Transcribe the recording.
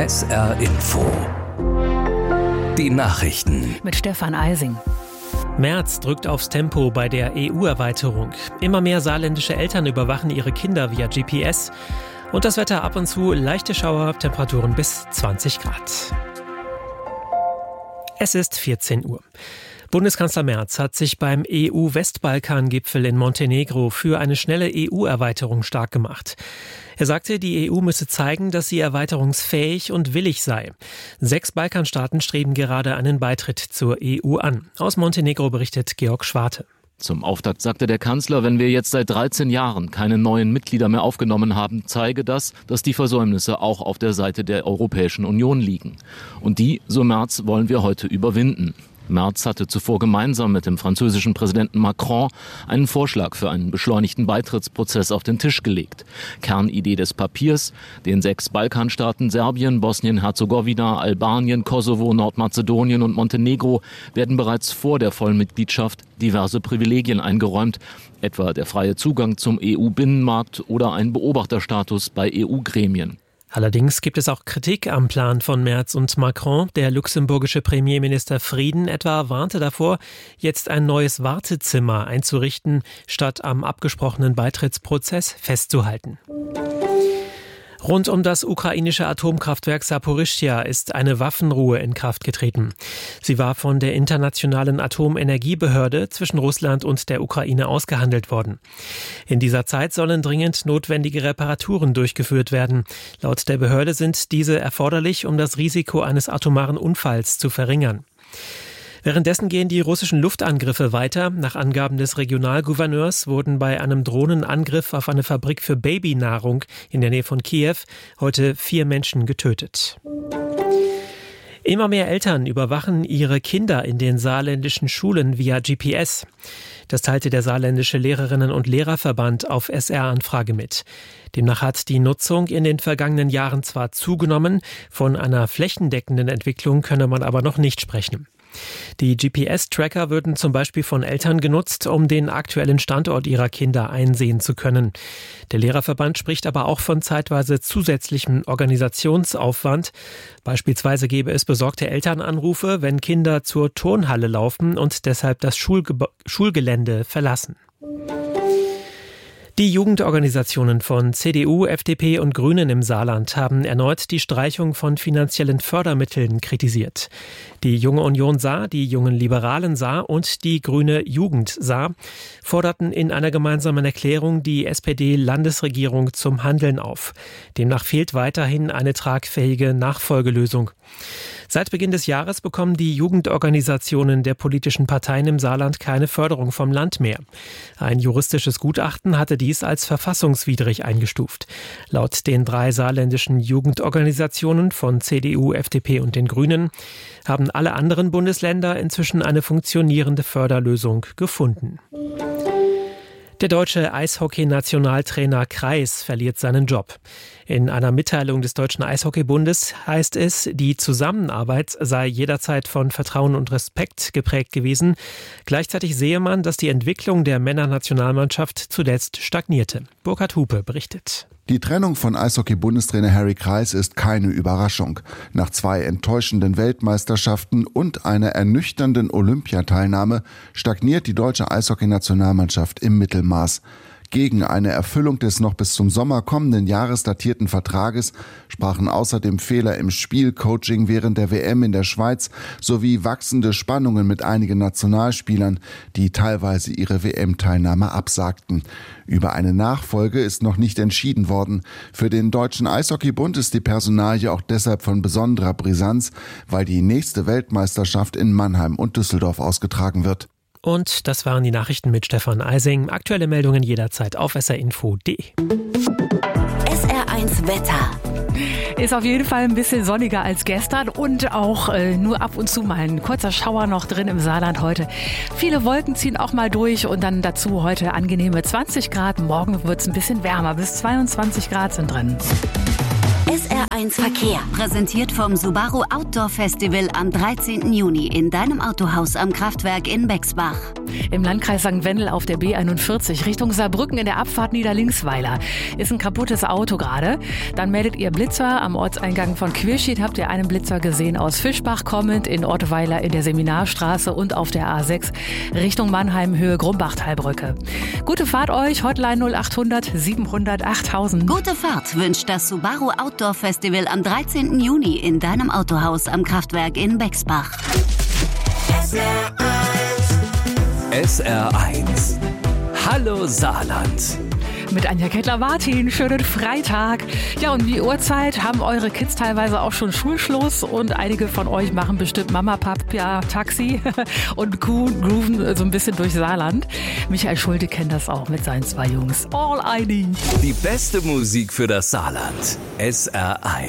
SR Info. Die Nachrichten. Mit Stefan Eising. Merz drückt aufs Tempo bei der EU-Erweiterung. Immer mehr saarländische Eltern überwachen ihre Kinder via GPS. Und das Wetter ab und zu leichte Schauer, Temperaturen bis 20 Grad. Es ist 14 Uhr. Bundeskanzler Merz hat sich beim EU-Westbalkan-Gipfel in Montenegro für eine schnelle EU-Erweiterung stark gemacht. Er sagte, die EU müsse zeigen, dass sie erweiterungsfähig und willig sei. 6 Balkanstaaten streben gerade einen Beitritt zur EU an. Aus Montenegro berichtet Georg Schwarte. Zum Auftakt sagte der Kanzler, wenn wir jetzt seit 13 Jahren keine neuen Mitglieder mehr aufgenommen haben, zeige das, dass die Versäumnisse auch auf der Seite der Europäischen Union liegen. Und die, so Merz, wollen wir heute überwinden. Merz hatte zuvor gemeinsam mit dem französischen Präsidenten Macron einen Vorschlag für einen beschleunigten Beitrittsprozess auf den Tisch gelegt. Kernidee des Papiers: den 6 Balkanstaaten Serbien, Bosnien-Herzegowina, Albanien, Kosovo, Nordmazedonien und Montenegro werden bereits vor der Vollmitgliedschaft diverse Privilegien eingeräumt, etwa der freie Zugang zum EU-Binnenmarkt oder ein Beobachterstatus bei EU-Gremien. Allerdings gibt es auch Kritik am Plan von Merz und Macron. Der luxemburgische Premierminister Frieden etwa warnte davor, jetzt ein neues Wartezimmer einzurichten, statt am abgesprochenen Beitrittsprozess festzuhalten. Rund um das ukrainische Atomkraftwerk Saporischschja ist eine Waffenruhe in Kraft getreten. Sie war von der Internationalen Atomenergiebehörde zwischen Russland und der Ukraine ausgehandelt worden. In dieser Zeit sollen dringend notwendige Reparaturen durchgeführt werden. Laut der Behörde sind diese erforderlich, um das Risiko eines atomaren Unfalls zu verringern. Währenddessen gehen die russischen Luftangriffe weiter. Nach Angaben des Regionalgouverneurs wurden bei einem Drohnenangriff auf eine Fabrik für Babynahrung in der Nähe von Kiew heute 4 Menschen getötet. Immer mehr Eltern überwachen ihre Kinder in den saarländischen Schulen via GPS. Das teilte der saarländische Lehrerinnen- und Lehrerverband auf SR-Anfrage mit. Demnach hat die Nutzung in den vergangenen Jahren zwar zugenommen, von einer flächendeckenden Entwicklung könne man aber noch nicht sprechen. Die GPS-Tracker würden zum Beispiel von Eltern genutzt, um den aktuellen Standort ihrer Kinder einsehen zu können. Der Lehrerverband spricht aber auch von zeitweise zusätzlichem Organisationsaufwand. Beispielsweise gäbe es besorgte Elternanrufe, wenn Kinder zur Turnhalle laufen und deshalb das Schulgelände verlassen. Die Jugendorganisationen von CDU, FDP und Grünen im Saarland haben erneut die Streichung von finanziellen Fördermitteln kritisiert. Die Junge Union Saar, die Jungen Liberalen Saar und die Grüne Jugend Saar forderten in einer gemeinsamen Erklärung die SPD-Landesregierung zum Handeln auf. Demnach fehlt weiterhin eine tragfähige Nachfolgelösung. Seit Beginn des Jahres bekommen die Jugendorganisationen der politischen Parteien im Saarland keine Förderung vom Land mehr. Ein juristisches Gutachten hatte dies als verfassungswidrig eingestuft. Laut den 3 saarländischen Jugendorganisationen von CDU, FDP und den Grünen haben alle anderen Bundesländer inzwischen eine funktionierende Förderlösung gefunden. Der deutsche Eishockey-Nationaltrainer Kreis verliert seinen Job. In einer Mitteilung des Deutschen Eishockeybundes heißt es, die Zusammenarbeit sei jederzeit von Vertrauen und Respekt geprägt gewesen. Gleichzeitig sehe man, dass die Entwicklung der Männernationalmannschaft zuletzt stagnierte. Burkhard Hupe berichtet. Die Trennung von Eishockey-Bundestrainer Harry Kreis ist keine Überraschung. Nach 2 enttäuschenden Weltmeisterschaften und einer ernüchternden Olympiateilnahme stagniert die deutsche Eishockey-Nationalmannschaft im Mittelmaß. Gegen eine Erfüllung des noch bis zum Sommer kommenden Jahres datierten Vertrages sprachen außerdem Fehler im Spielcoaching während der WM in der Schweiz sowie wachsende Spannungen mit einigen Nationalspielern, die teilweise ihre WM-Teilnahme absagten. Über eine Nachfolge ist noch nicht entschieden worden. Für den Deutschen Eishockeybund ist die Personalie auch deshalb von besonderer Brisanz, weil die nächste Weltmeisterschaft in Mannheim und Düsseldorf ausgetragen wird. Und das waren die Nachrichten mit Stefan Eising. Aktuelle Meldungen jederzeit auf srinfo.de. SR1 Wetter. Ist auf jeden Fall ein bisschen sonniger als gestern und auch nur ab und zu mal ein kurzer Schauer noch drin im Saarland heute. Viele Wolken ziehen auch mal durch und dann dazu heute angenehme 20 Grad. Morgen wird es ein bisschen wärmer, bis 22 Grad sind drin. SR1 Verkehr, präsentiert vom Subaru Outdoor Festival am 13. Juni in deinem Autohaus am Kraftwerk in Bexbach. Im Landkreis St. Wendel auf der B41 Richtung Saarbrücken in der Abfahrt Niederlingsweiler ist ein kaputtes Auto gerade. Dann meldet ihr Blitzer. Am Ortseingang von Querschied habt ihr einen Blitzer gesehen aus Fischbach kommend, in Ottweiler in der Seminarstraße und auf der A6 Richtung Mannheim Höhe Grumbachtalbrücke. Gute Fahrt euch, Hotline 0800 700 8000. Gute Fahrt wünscht das Subaru Outdoor Festival am 13. Juni in deinem Autohaus am Kraftwerk in Bexbach. SR1. Hallo Saarland. Mit Anja Kettler-Martin, schönen Freitag. Ja, und wie Uhrzeit haben eure Kids teilweise auch schon Schulschluss und einige von euch machen bestimmt Mama, Papa, Taxi und grooven so ein bisschen durch Saarland. Michael Schulte kennt das auch mit seinen 2 Jungs. All I need. Die beste Musik für das Saarland. SR1.